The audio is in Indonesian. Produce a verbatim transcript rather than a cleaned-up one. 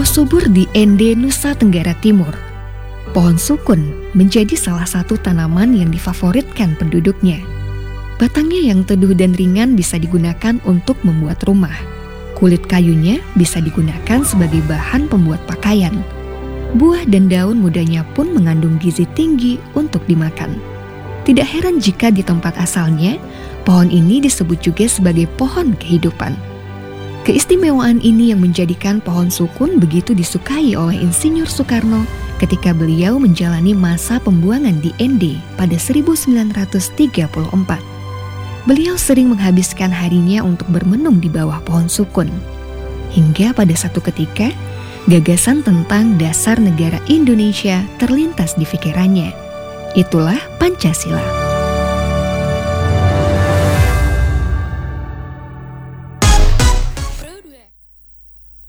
Subur di N D, Nusa Tenggara Timur, pohon sukun menjadi salah satu tanaman yang difavoritkan penduduknya. Batangnya yang teduh dan ringan bisa digunakan untuk membuat rumah. Kulit kayunya bisa digunakan sebagai bahan pembuat pakaian. Buah dan daun mudanya pun mengandung gizi tinggi untuk dimakan. Tidak heran jika di tempat asalnya, pohon ini disebut juga sebagai pohon kehidupan. Keistimewaan ini yang menjadikan pohon sukun begitu disukai oleh Insinyur Soekarno ketika beliau menjalani masa pembuangan di N D pada seribu sembilan ratus tiga puluh empat. Beliau sering menghabiskan harinya untuk bermenung di bawah pohon sukun. Hingga pada satu ketika, gagasan tentang dasar negara Indonesia terlintas di pikirannya. Itulah Pancasila.